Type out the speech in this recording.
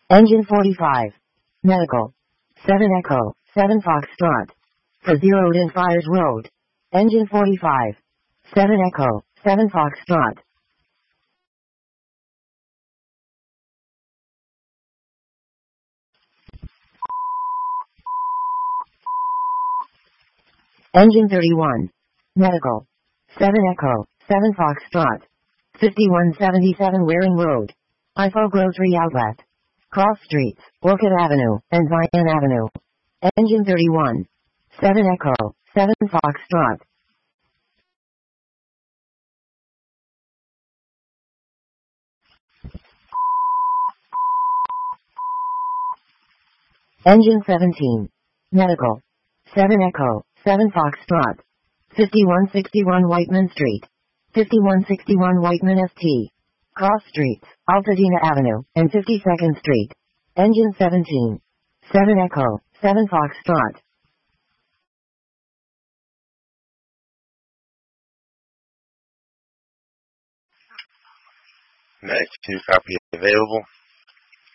Engine 45. Medical. 7 Echo, 7 Foxtrot. For 0 in Fires Road. Engine 45. 7 Echo, 7 Foxtrot. Engine 31. Medical. 7 Echo, 7 Foxtrot. 5177 Waring Road. IFO Grocery Outlet. Cross Streets, Orchid Avenue, and Zion Avenue. Engine 31. 7 Echo, 7 Foxtrot. Engine 17. Medical. 7 Echo, 7 Foxtrot. 5161 Whiteman Street. 5161 Whiteman ST. Cross Streets, Altadena Avenue, and 52nd Street. Engine 17. 7 Echo, 7 Foxtrot. Medic 2 copy available.